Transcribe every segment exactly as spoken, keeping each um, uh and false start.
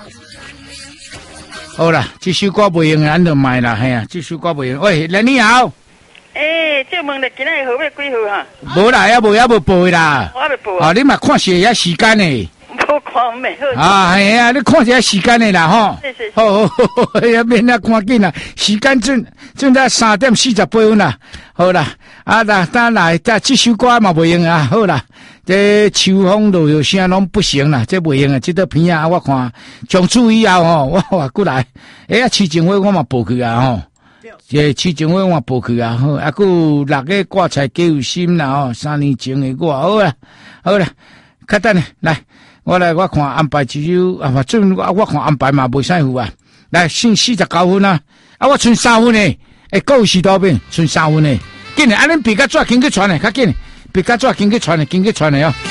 好啦，这首歌不用，咱就卖啦，嘿啊，这首歌不用。喂，来你好。 诶，这问了今日号要几号哈？ 无啦，还无还无报啦。 我还没报啊，你嘛看写下时间呢。 无看没好。 啊，系啊，你看下时间的啦，吼。 是是。 好，好，要免啊，赶紧啦，时间正正在三点四十八分啦。好啦，啊，那等来，这这首歌嘛不用啊，好啦。这秋风落雨声拢不行啦，这不用啊，这个片啊，我看从此以后吼，我话过来，哎啊，市政府我嘛报去啊，吼。这市政府我报去啊，好，啊，佮六个挂彩皆有心啦，吼，三年前的我，好啦，好啦，较等咧，来。我来，我看安排只有啊，反正我我看安排嘛袂使付啊。来，剩四十九分啊，啊，我剩三分诶，诶，够时多边，剩三分诶。紧诶，啊，恁别个纸紧去传诶，较紧，别个纸紧去传诶，紧去传诶哦。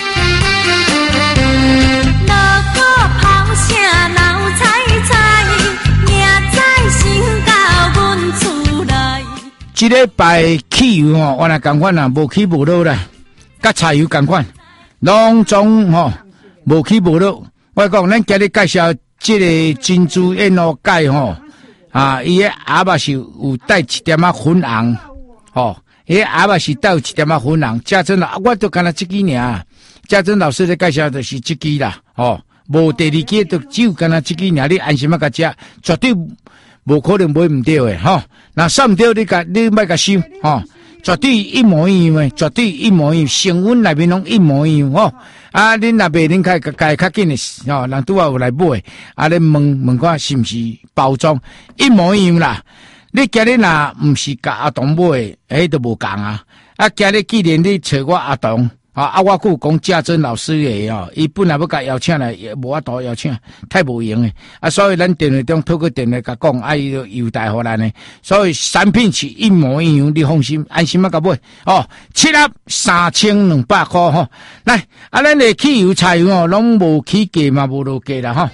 锣鼓炮声闹彩彩，名在心到阮厝内。 这礼拜汽油吼，我来共款啦，无起无落啦，甲柴油共款，拢总吼。无起无落，我讲咱今日介绍这个珍珠燕窝钙吼，啊，伊个鸭肉是有带一点仔粉红，吼，伊个鸭肉是带有一点仔粉红。家珍老，我都干了这支尔，家珍老师咧介绍就是这支啦，吼，无第二支都只有干了这支尔，你安心啊甲食，绝对无可能买唔到诶，吼。那送唔到你甲你莫甲收，吼。绝对一模一样诶，绝对一模一样，成分内面拢一模一样吼。啊，恁若袂恁开开较紧诶，吼，人拄啊有来买，啊，恁问问看是毋是包装一模一样啦？你今日若毋是甲阿东买，迄都无共啊。啊，今日既然你找我阿东。啊！啊，我佮讲家珍老师诶哦，伊本来要甲邀请来，也无法度邀请，太无用诶。啊，所以咱电话中透过电话甲讲，啊，伊就邮带互咱诶。所以产品是一模一样，你放心，安心啊甲买哦。七粒三千两百块吼，来啊，咱诶汽油、柴油哦，拢无起价嘛，无落价啦吼。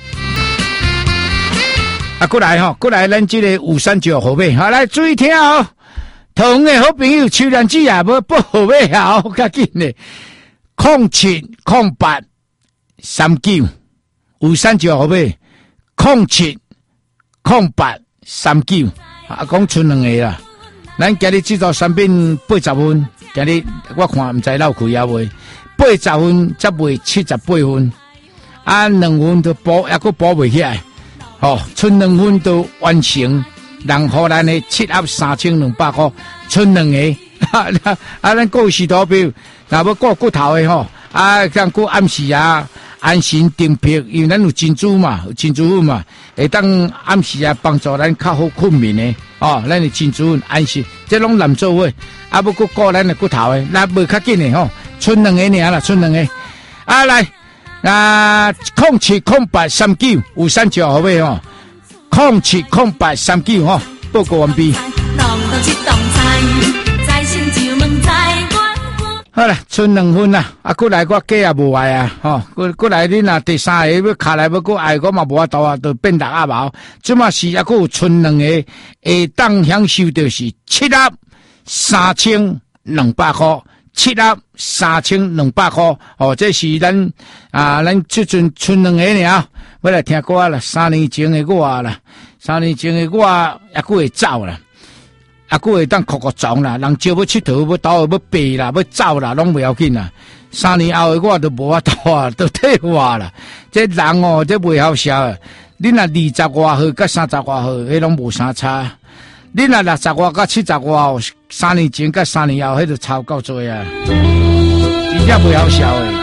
啊，过来吼，过来，咱这个五三九号码，好来注意听哦。同诶好朋友邱良基也要报号码啊，好较紧诶。空七空八三九五三九号码，空七空八三九啊，讲剩两个啦。咱今日制作产品八十分，今日我看毋知漏开啊未？八十分才卖七十八分，啊，两分都补，还佫补袂起来，吼，剩两分都完成，人互咱的七盒三千两百块，剩两个。啊，咱过时图标，若要过骨头的吼，啊，像过暗时啊，安心订票，因为咱有珍珠嘛，有珍珠粉嘛，会当暗时啊帮助咱较好困眠的，哦，咱的珍珠粉安心，这拢难做伙，啊，要过过咱的骨头的，那无较紧的吼，剩两个尔啦，剩两个，啊来，那空七空八三九有三九号码吼，空七空八三九吼，报告完毕。好啦，剩两分啦，啊，过来我计也无爱啊，吼，过过来恁若第三个要卡来要过爱，我嘛无法度啊，就变六啊毛，即嘛是还佫有剩两个，会当享受到是七粒三千两百块，七粒三千两百块，哦，这是咱啊，咱即阵剩两个尔，要来听歌啦，三年前的我啦，三年前的我还佫会走啦。啊，佫会当哭哭撞啦，人招要佚佗，要倒要爬啦，要走啦，拢袂要紧啦。三年后的我都无法度啊，都退化啦。这人哦，这袂好笑啊。你若二十外岁甲三十外岁，迄拢无啥差。你若六十外甲七十外，三年前甲三年后，迄就差够多啊。真正袂好笑诶。